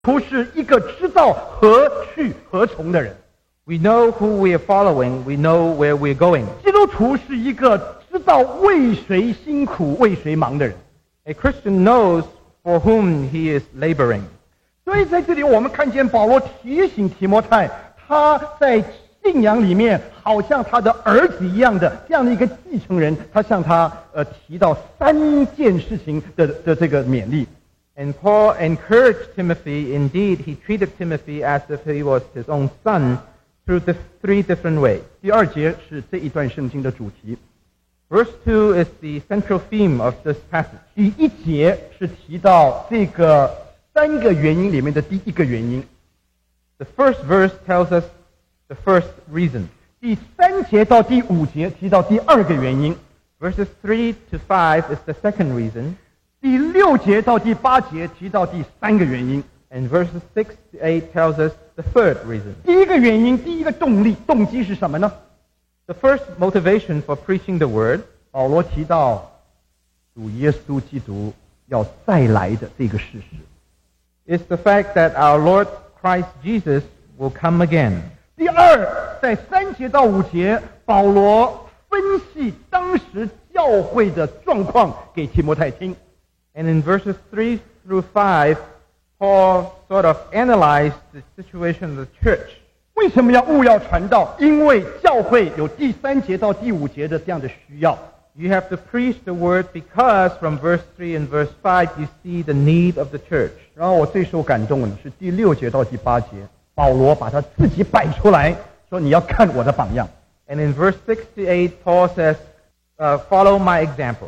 徒是一个知道何去何从的人。 We know who we are following. We know where we're going. 基督徒是一个知道为谁辛苦为谁忙的人。 A Christian knows for whom he is laboring. 所以在这里我们看见保罗提醒提摩太，他在信仰里面好像他的儿子一样的这样的一个继承人，他向他提到3件事情的这个勉励。 And Paul encouraged Timothy. Indeed, he treated Timothy as if he was his own son through the 3 different ways. 第2节是这一段圣经的主题。 Verse 2 is the central theme of this passage. 第1节是提到这个3个原因里面的第1个原因。 The first verse tells us the first reason. 第3节到第5节提到第2个原因。 Verses 3 to 5 is the second reason. 第6节到第8节提到第3个原因。 And verses 6 to 8 tells us the third reason. 第1个原因，第1个动机是什么呢？ The first motivation for preaching the word, 保罗提到主耶稣基督要再来的这个事实。 is the fact that our Lord Christ Jesus will come again. 第2，在3节到5节，保罗分析当时教会的状况给提摩太听。 And in verses 3 through 5, Paul sort of analyzed the situation of the church. 为什么要务要传道？因为教会有第3节到第5节的这样的需要。 You have to preach the word because from verse 3 and verse 5 you see the need of the church. 然后我最受感动的是第6节到第8节，保罗把他自己摆出来，说你要看我的榜样。 And in verse 6 to 8, Paul says, follow my example.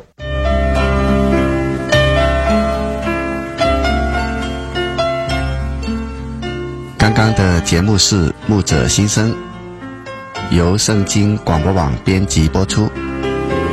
刚刚的节目是牧者心声，由圣经广播网编辑播出。